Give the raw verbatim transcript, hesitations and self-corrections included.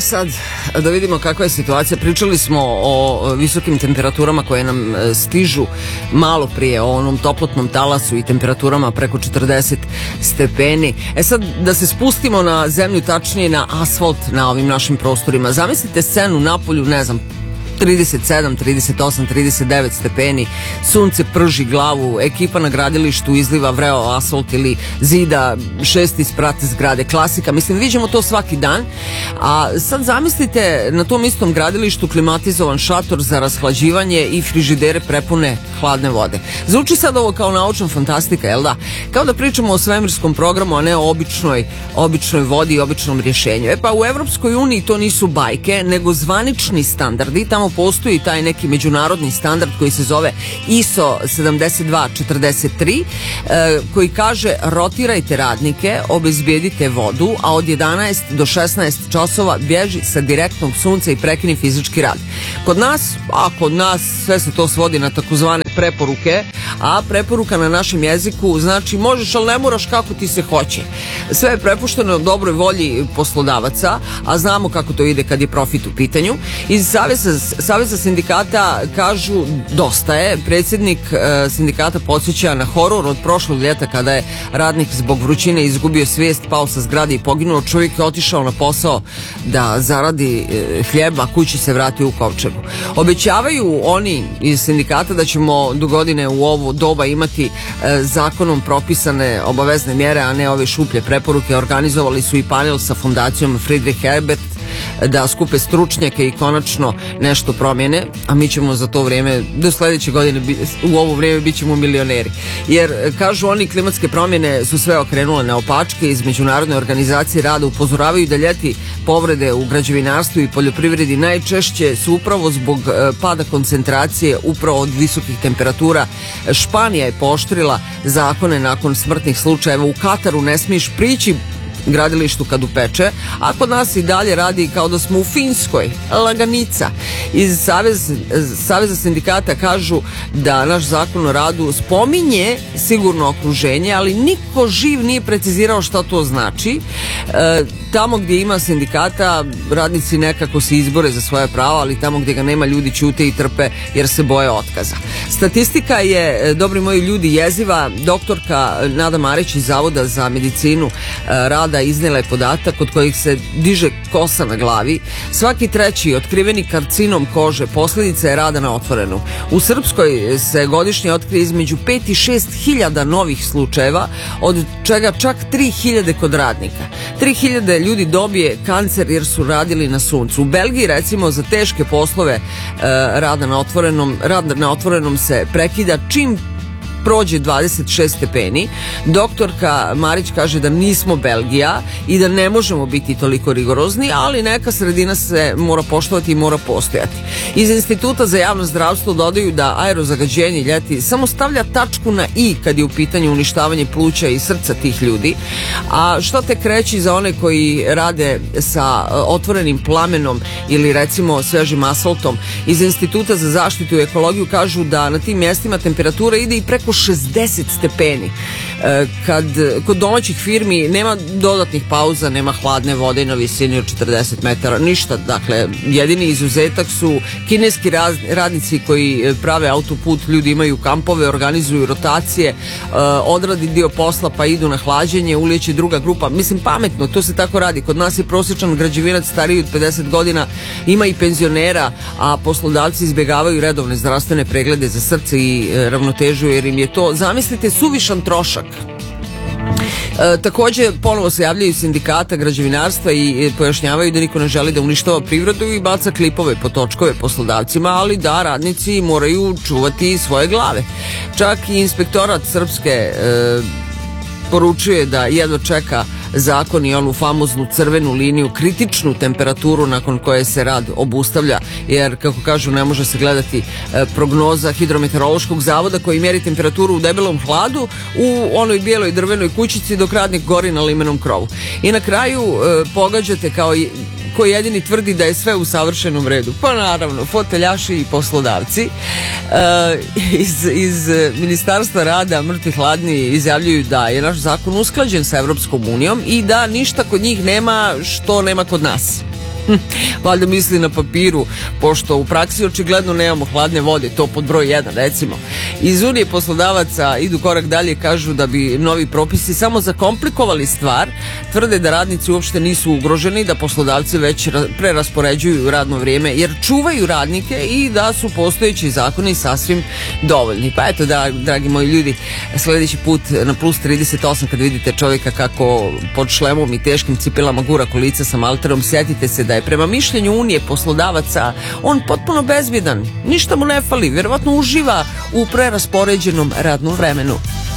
sad, da vidimo kakva je situacija. Pričali smo o visokim temperaturama koje nam stižu malo prije, o onom toplotnom talasu i temperaturama preko četrdeset stepeni. E sad, da se spustimo na zemlju, tačnije na asfalt na ovim našim prostorima. Zamislite scenu napolju, ne znam, trideset sedam, trideset osam, trideset devet stepeni, sunce prži glavu, ekipa na gradilištu izliva vreo asfalt ili zida šesti sprat zgrade, klasika. Mislim, vidimo to svaki dan. A sad zamislite na tom istom gradilištu klimatizovan šator za rashlađivanje i frižidere prepune hladne vode. Zvuči sad ovo kao naučna fantastika, jel da? Kao da pričamo o svemirskom programu, a ne o običnoj, običnoj vodi i običnom rješenju. E pa u Evropskoj uniji to nisu bajke, nego zvanični standardi. Tamo postoji taj neki međunarodni standard koji se zove I S O sedamdeset dva četrdeset tri, e, koji kaže rotirajte radnike, obezbijedite vodu, a od jedanaest do šesnaest časova bježi sa direktnog sunca i prekini fizički rad. Kod nas, a kod nas sve se to svodi na takozvane preporuke, a preporuka na našem jeziku znači možeš, ali ne moraš kako ti se hoće. Sve je prepušteno dobroj volji poslodavaca, a znamo kako to ide kad je profit u pitanju. Iz Saveza, Saveza sindikata kažu dosta je. Predsjednik e, sindikata podsjeća na horor od prošlog ljeta kada je radnik zbog vrućine izgubio svijest, pao sa zgrade i poginuo. Čovjek je otišao na posao da zaradi e, hljeba, kući se vratio u kovčegu. Obećavaju oni iz sindikata da ćemo do godine u ovo doba imati e, zakonom propisane obavezne mjere, a ne ove šuplje preporuke. Organizovali su i panel sa fondacijom Friedrich Ebert da skupe stručnjake i konačno nešto promjene, a mi ćemo za to vrijeme, do sljedeće godine u ovo vrijeme bit ćemo milioneri. Jer, kažu oni, klimatske promjene su sve okrenule na opačke. Iz Međunarodne organizacije rada upozoravaju da ljeti povrede u građevinarstvu i poljoprivredi najčešće su upravo zbog pada koncentracije upravo od visokih temperatura. Španija je pooštrila zakone nakon smrtnih slučajeva. U Kataru ne smiješ prići gradilištu kad upeče, a kod nas i dalje radi kao da smo u Finskoj. Laganica. Iz Savez, Saveza sindikata kažu da naš zakon o radu spominje sigurno okruženje, ali niko živ nije precizirao šta to znači. E, tamo gdje ima sindikata, radnici nekako se izbore za svoje prava, ali tamo gdje ga nema, ljudi ćute i trpe jer se boje otkaza. Statistika je, dobri moji ljudi, jeziva. Doktorka Nada Marić iz Zavoda za medicinu rada iznijela je podatak od kojih se diže kosa na glavi. Svaki treći otkriveni karcinom kože posljedica je rada na otvorenu. U Srpskoj se godišnje otkrije između pet i šest hiljada novih slučajeva, od čega čak tri hiljade kod radnika. tri hiljade ljudi dobije kancer jer su radili na suncu. U Belgiji, recimo, za teške poslove e, rada na otvorenom, rad na otvorenom se prekida čim prođe dvadeset šest stepeni. Doktorka Marić kaže da nismo Belgija i da ne možemo biti toliko rigorozni, ali neka sredina se mora poštovati i mora postojati. Iz Instituta za javno zdravstvo dodaju da aerozagađenje ljeti samo stavlja tačku na i kad je u pitanju uništavanje pluća i srca tih ljudi. A što tek reći za one koji rade sa otvorenim plamenom ili recimo svežim asfaltom? Iz Instituta za zaštitu i ekologiju kažu da na tim mjestima temperatura ide i preko šezdeset stepeni. Kad kod domaćih firmi nema dodatnih pauza, nema hladne vode na visini od četrdeset metara, ništa. Dakle, jedini izuzetak su kineski radnici koji prave autoput. Ljudi imaju kampove, organizuju rotacije, odradi dio posla pa idu na hlađenje, ulijeće druga grupa. Mislim, pametno, to se tako radi. Kod nas je prosječan građevinac stariji od pedeset godina, ima i penzionera, a poslodavci izbjegavaju redovne zdravstvene preglede za srce i ravnotežu jer im je to, zamislite, suvišan trošak. E, također ponovo se javljaju sindikata građevinarstva i e, pojašnjavaju da niko ne želi da uništava privredu i baca klipove po točkove poslodavcima, ali da radnici moraju čuvati svoje glave. Čak i inspektorat srpske e, poručuje da jedva čeka zakon i onu famoznu crvenu liniju, kritičnu temperaturu nakon koje se rad obustavlja, jer, kako kažu, ne može se gledati e, prognoza Hidrometeorološkog zavoda koji mjeri temperaturu u debelom hladu u onoj bijeloj drvenoj kućici dok radnik gori na limenom krovu. I na kraju e, pogađate kao i ko jedini tvrdi da je sve u savršenom redu. Pa naravno, foteljaši i poslodavci. E, iz, iz Ministarstva rada mrtvi hladni izjavljuju da je naš zakon usklađen sa Evropskom unijom i da ništa kod njih nema što nema kod nas. Valjda misli na papiru, pošto u praksi očigledno nemamo hladne vode, to pod broj jedan, recimo. Iz Unije poslodavaca idu korak dalje, kažu da bi novi propisi samo zakomplikovali stvar, tvrde da radnici uopšte nisu ugroženi, da poslodavci već preraspoređuju radno vrijeme jer čuvaju radnike i da su postojeći zakoni sasvim dovoljni. Pa eto, da, dragi moji ljudi, sljedeći put na plus trideset osam kad vidite čovjeka kako pod šlemom i teškim cipelama gura kolica sa malterom, sjetite se da je prema mišljenju Unije poslodavaca on potpuno bezbjedan, ništa mu ne fali, vjerovatno uživa u preraspoređenom radnom vremenu.